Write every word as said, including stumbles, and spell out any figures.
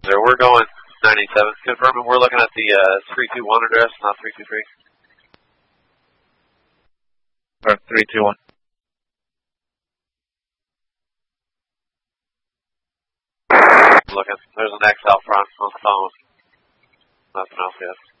There, we're going nine eight seven. Confirming we're looking at the uh, three two one address, not three two three. Or three two one. Looking. There's an X out front on the phone. Nothing else yet.